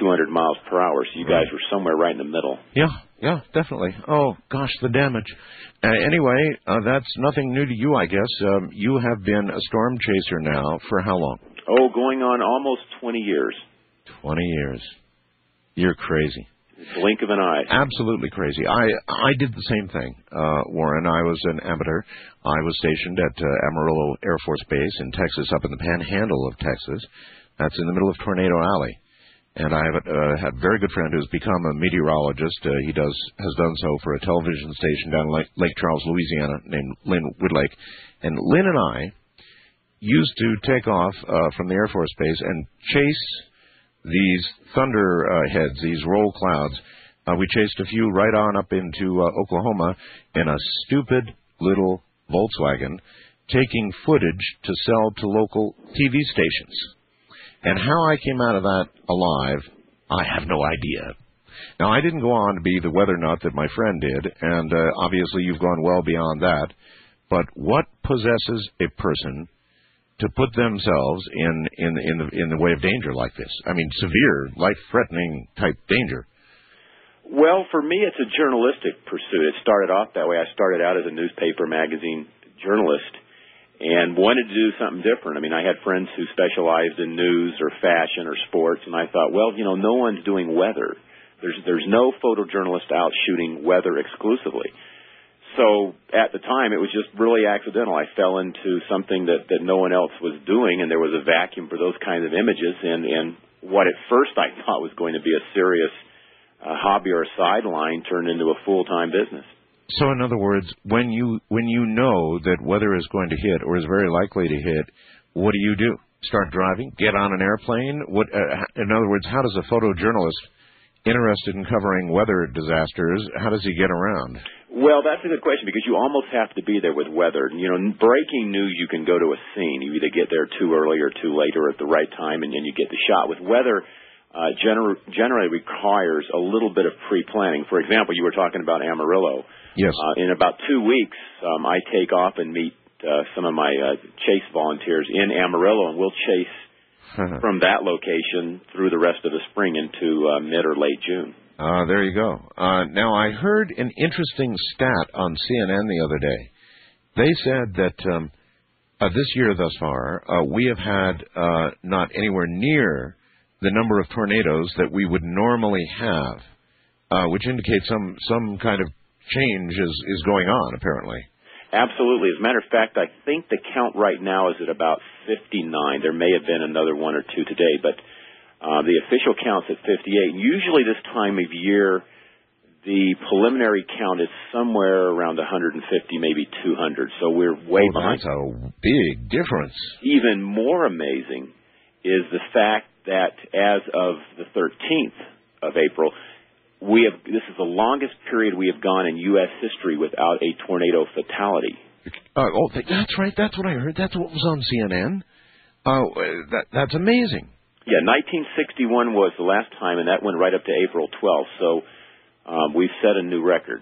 200 miles per hour. So you guys were somewhere right in the middle. Yeah, definitely. Oh, gosh, the damage. Anyway, that's nothing new to you, I guess. You have been a storm chaser now for how long? Oh, going on almost 20 years. 20 years. You're crazy. Blink of an eye. Absolutely crazy. I did the same thing, Warren. I was an amateur. I was stationed at Amarillo Air Force Base in Texas, up in the panhandle of Texas. That's in the middle of Tornado Alley. And I have had a very good friend who's become a meteorologist. He has done so for a television station down in Lake Charles, Louisiana, named Lynn Woodlake. And Lynn and I used to take off from the Air Force Base and chase these thunder heads, these roll clouds. We chased a few right on up into Oklahoma in a stupid little Volkswagen, taking footage to sell to local TV stations. And how I came out of that alive, I have no idea. Now, I didn't go on to be the weather nut that my friend did, and obviously you've gone well beyond that. But what possesses a person to put themselves in the way of danger like this? I mean, severe, life-threatening type danger. Well, for me, it's a journalistic pursuit. It started off that way. I started out as a newspaper magazine journalist and wanted to do something different. I mean, I had friends who specialized in news or fashion or sports, and I thought, well, no one's doing weather. There's no photojournalist out shooting weather exclusively. So at the time, it was just really accidental. I fell into something that no one else was doing, and there was a vacuum for those kinds of images. And what at first I thought was going to be a serious hobby or a sideline turned into a full-time business. So in other words, when you know that weather is going to hit or is very likely to hit, what do? Start driving? Get on an airplane? What? In other words, how does a photojournalist interested in covering weather disasters, how does he get around? Well, that's a good question because you almost have to be there with weather. Breaking news, you can go to a scene. You either get there too early or too late or at the right time, and then you get the shot. With weather, generally requires a little bit of pre-planning. For example, you were talking about Amarillo. Yes. In about 2 weeks, I take off and meet some of my chase volunteers in Amarillo, and we'll chase from that location through the rest of the spring into mid or late June. There you go. Now, I heard an interesting stat on CNN the other day. They said that this year thus far, we have had not anywhere near the number of tornadoes that we would normally have, which indicates some kind of change is going on, apparently. Absolutely. As a matter of fact, I think the count right now is at about 59. There may have been another one or two today, but the official count's at 58. Usually this time of year, the preliminary count is somewhere around 150, maybe 200. So we're way behind. That's a big difference. Even more amazing is the fact that as of the 13th of April, this is the longest period we have gone in U.S. history without a tornado fatality. That's right. That's what I heard. That's what was on CNN. That's amazing. Yeah, 1961 was the last time, and that went right up to April 12th. So we've set a new record.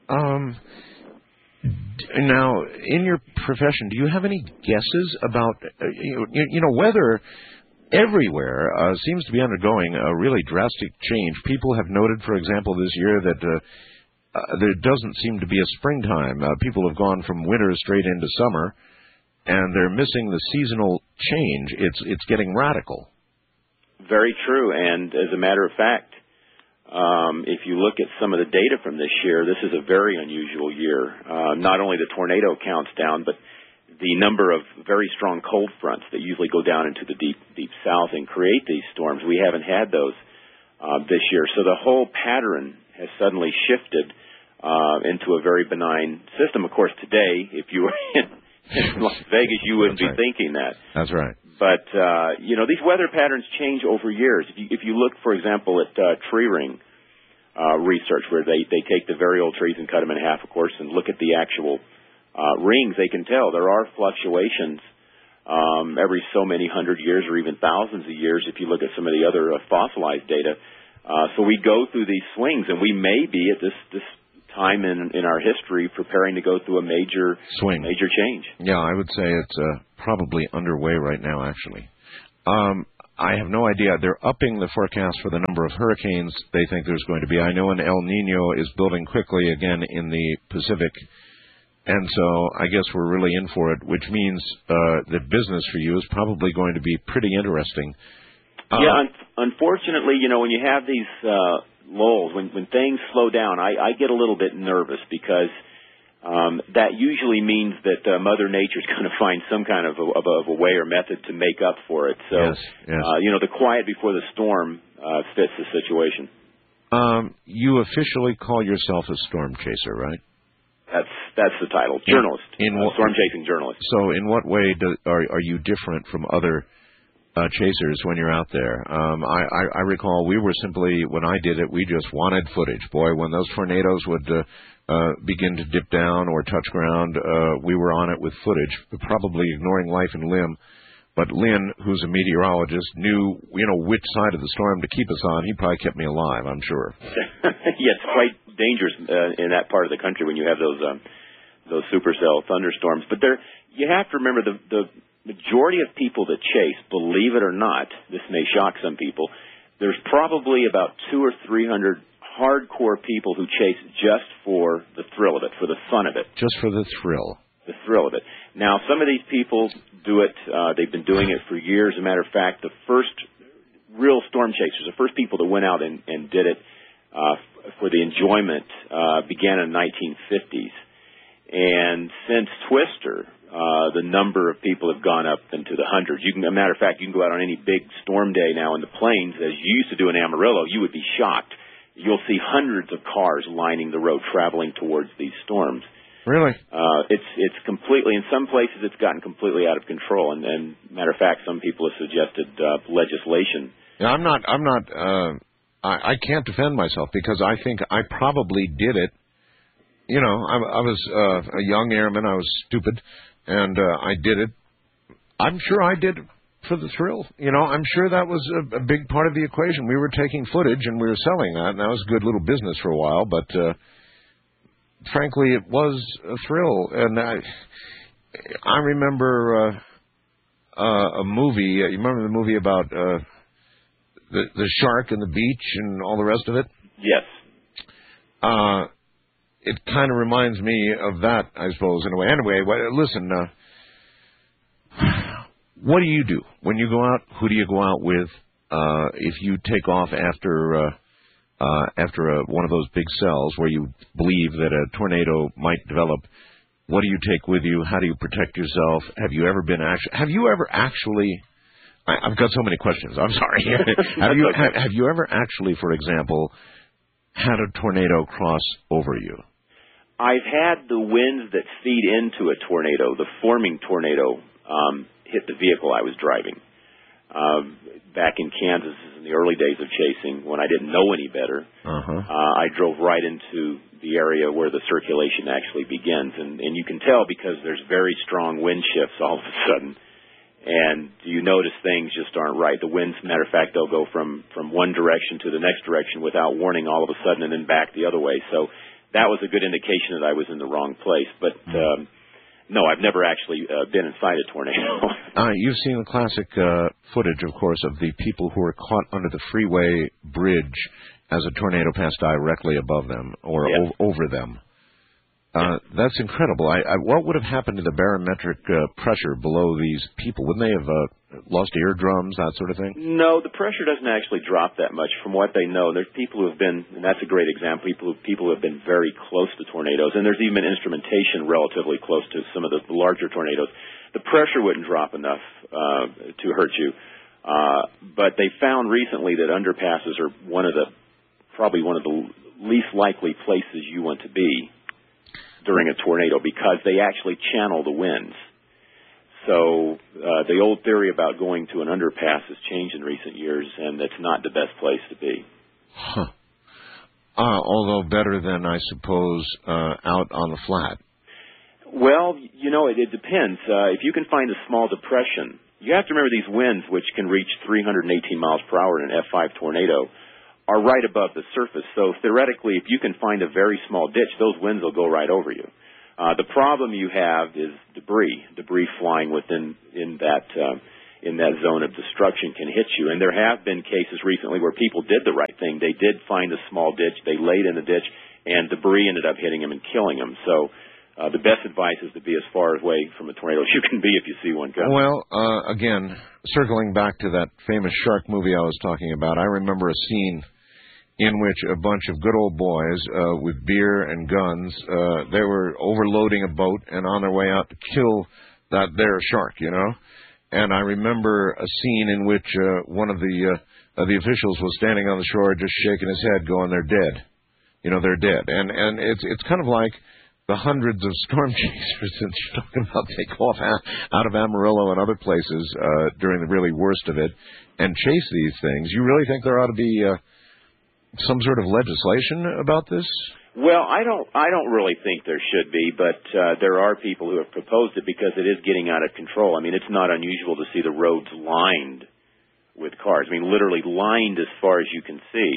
Now, in your profession, do you have any guesses about, weather everywhere seems to be undergoing a really drastic change. People have noted, for example, this year that there doesn't seem to be a springtime. People have gone from winter straight into summer, and they're missing the seasonal change. It's getting radical. Very true, and as a matter of fact, if you look at some of the data from this year, this is a very unusual year. Not only the tornado counts down, but the number of very strong cold fronts that usually go down into the deep south and create these storms. We haven't had those this year. So the whole pattern has suddenly shifted into a very benign system. Of course, today, if you were in Las Vegas, you wouldn't be thinking that. That's right. But, these weather patterns change over years. If you look, for example, at tree ring research, where they take the very old trees and cut them in half, of course, and look at the actual rings, they can tell there are fluctuations every so many hundred years or even thousands of years if you look at some of the other fossilized data. So we go through these swings, and we may be at this time in our history preparing to go through a major change. Yeah, I would say it's probably underway right now, actually. I have no idea. They're upping the forecast for the number of hurricanes they think there's going to be. I know an El Nino is building quickly again in the Pacific, and so I guess we're really in for it, which means that business for you is probably going to be pretty interesting. Unfortunately, when you have these lulls, when things slow down, I get a little bit nervous because that usually means that Mother Nature's going to find some kind of a way or method to make up for it. So, yes. The quiet before the storm fits the situation. You officially call yourself a storm chaser, right? That's the title, journalist, storm chasing journalist. So, in what way are you different from other chasers when you're out there? I recall we were simply, when I did it, we just wanted footage. Boy, when those tornadoes would begin to dip down or touch ground, we were on it with footage, probably ignoring life and limb. But Lynn, who's a meteorologist, knew which side of the storm to keep us on. He probably kept me alive, I'm sure. Yeah, it's quite dangerous in that part of the country when you have those supercell thunderstorms. But you have to remember the majority of people that chase, believe it or not, this may shock some people, there's probably about 200 or 300 hardcore people who chase just for the thrill of it, for the fun of it. Just for the thrill. The thrill of it. Now, some of these people do it. They've been doing it for years. As a matter of fact, the first real storm chasers, the first people that went out and did it for the enjoyment began in the 1950s. And since Twister, the number of people have gone up into the hundreds. As a matter of fact, you can go out on any big storm day now in the plains, as you used to do in Amarillo, you would be shocked. You'll see hundreds of cars lining the road traveling towards these storms. Really? It's completely, in some places it's gotten completely out of control. And matter of fact, some people have suggested legislation. Yeah, I can't defend myself because I think I probably did it. I was a young airman. I was stupid, and I did it. I'm sure I did it for the thrill. I'm sure that was a big part of the equation. We were taking footage, and we were selling that, and that was good little business for a while, but frankly, it was a thrill. And I remember a movie. You remember the movie about the shark and the beach and all the rest of it? Yes. It kind of reminds me of that, I suppose, in a way. Anyway, listen, what do you do when you go out? Who do you go out with? If you take off after one of those big cells where you believe that a tornado might develop, what do you take with you? How do you protect yourself? Have you ever actually? I've got so many questions. I'm sorry. Have you ever actually, for example, had a tornado cross over you? I've had the winds that feed into a tornado, the forming tornado, hit the vehicle I was driving. Back in Kansas in the early days of chasing, when I didn't know any better, I drove right into the area where the circulation actually begins. And you can tell because there's very strong wind shifts all of a sudden. And you notice things just aren't right. The winds, matter of fact, they'll go from one direction to the next direction without warning all of a sudden and then back the other way. So that was a good indication that I was in the wrong place. But no, I've never actually been inside a tornado. You've seen the classic footage, of course, of the people who were caught under the freeway bridge as a tornado passed directly above them or over them. That's incredible. What would have happened to the barometric pressure below these people? Wouldn't they have lost eardrums, that sort of thing? No, the pressure doesn't actually drop that much from what they know. There's people who have been, and that's a great example, people who have been very close to tornadoes, and there's even instrumentation relatively close to some of the larger tornadoes. The pressure wouldn't drop enough to hurt you. But they found recently that underpasses are probably one of the least likely places you want to be during a tornado because they actually channel the winds. So the old theory about going to an underpass has changed in recent years, and it's not the best place to be. Huh. Although better than, I suppose, out on the flat. Well, it depends. If you can find a small depression, you have to remember these winds, which can reach 318 miles per hour in an F5 tornado, are right above the surface. So theoretically, if you can find a very small ditch, those winds will go right over you. The problem you have is debris flying in in that zone of destruction can hit you. And there have been cases recently where people did the right thing. They did find a small ditch, they laid in the ditch, and debris ended up hitting them and killing them. So the best advice is to be as far away from a tornado as you can be if you see one coming. Well, again, circling back to that famous shark movie I was talking about, I remember a scene in which a bunch of good old boys with beer and guns, they were overloading a boat and on their way out to kill that there shark, you know. And I remember a scene in which one of the officials was standing on the shore just shaking his head going, they're dead. You know, they're dead. And it's kind of like the hundreds of storm chasers that you're talking about take off out of Amarillo and other places during the really worst of it and chase these things. You really think there ought to be some sort of legislation about this? Well, I don't really think there should be, but there are people who have proposed it because it is getting out of control. I mean, it's not unusual to see the roads lined with cars. I mean, literally lined as far as you can see.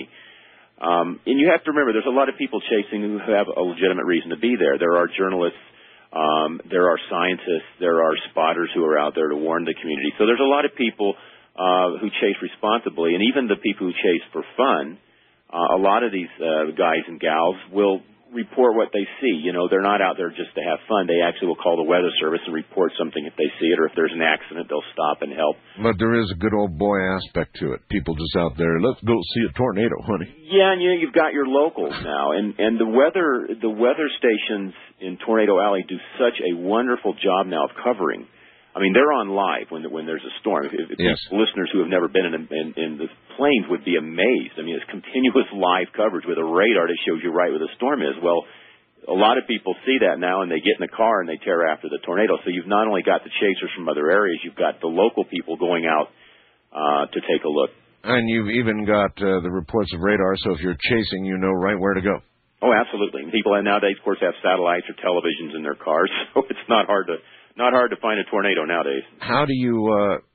And you have to remember, there's a lot of people chasing who have a legitimate reason to be there. There are journalists, there are scientists, there are spotters who are out there to warn the community. So there's a lot of people who chase responsibly, and even the people who chase for fun. A lot of these guys and gals will report what they see. You know, they're not out there just to have fun. They actually will call the weather service and report something if they see it, or if there's an accident, they'll stop and help. But there is a good old boy aspect to it. People just out there, let's go see a tornado, honey. Yeah, and you've got your locals now, and the weather stations in Tornado Alley do such a wonderful job now of covering. I mean, they're on live when there's a storm. If yes. Listeners who have never been in the plains would be amazed. I mean, it's continuous live coverage with a radar that shows you right where the storm is. Well, a lot of people see that now, and they get in the car and they tear after the tornado. So you've not only got the chasers from other areas, you've got the local people going out to take a look. And you've even got the reports of radar, so if you're chasing, you know right where to go. Oh, absolutely. People nowadays, of course, have satellites or televisions in their cars, so it's not hard to find a tornado nowadays. How do you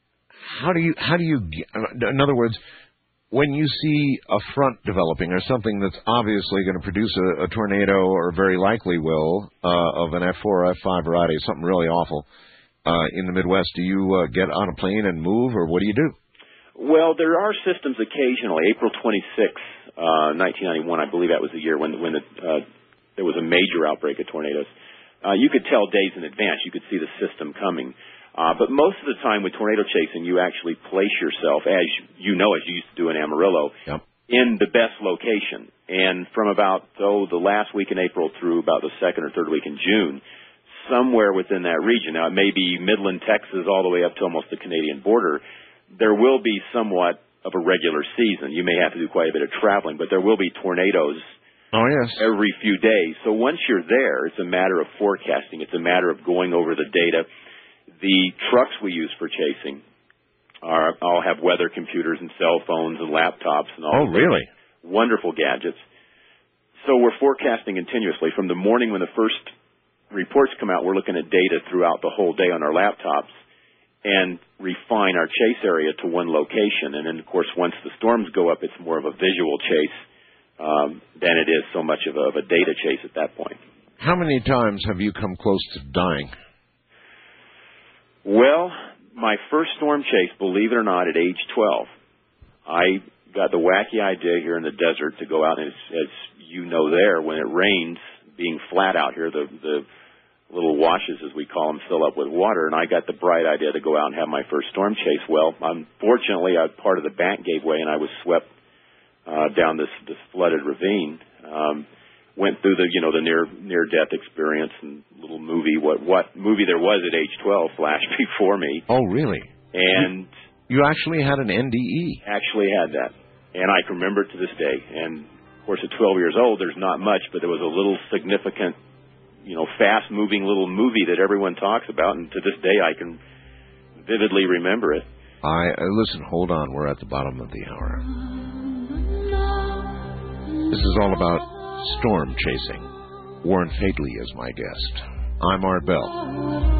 in other words, when you see a front developing or something that's obviously going to produce a tornado, or very likely will, of an F4 or F5 variety, something really awful in the Midwest, do you get on a plane and move, or what do you do? Well, there are systems occasionally. April 26, 1991, I believe that was the year when there was a major outbreak of tornadoes. You could tell days in advance. You could see the system coming. But most of the time with tornado chasing, you actually place yourself, as you used to do in Amarillo, yep, in the best location. And from about, the last week in April through about the second or third week in June, somewhere within that region, now it may be Midland, Texas, all the way up to almost the Canadian border, there will be somewhat of a regular season. You may have to do quite a bit of traveling, but there will be tornadoes. Oh, yes. Every few days. So once you're there, it's a matter of forecasting. It's a matter of going over the data. The trucks we use for chasing all have weather computers and cell phones and laptops and all. Oh, really? Wonderful gadgets. So we're forecasting continuously. From the morning when the first reports come out, we're looking at data throughout the whole day on our laptops and refine our chase area to one location. And then, of course, once the storms go up, it's more of a visual chase than it is so much of a data chase at that point. How many times have you come close to dying? Well, my first storm chase, believe it or not, at age 12, I got the wacky idea here in the desert to go out, and as you know there, when it rains, being flat out here, the little washes, as we call them, fill up with water, and I got the bright idea to go out and have my first storm chase. Well, unfortunately, part of the bank gave way, and I was swept down this flooded ravine. Went through the near death experience, and little movie. What movie there was at age 12 flashed before me. Oh, really? And you actually had an NDE. Actually had that, and I can remember it to this day. And of course, at 12 years old, there's not much, but there was a little significant, fast-moving little movie that everyone talks about, and to this day, I can vividly remember it. Listen, hold on. We're at the bottom of the hour. This is all about storm chasing. Warren Fateley is my guest. I'm Art Bell.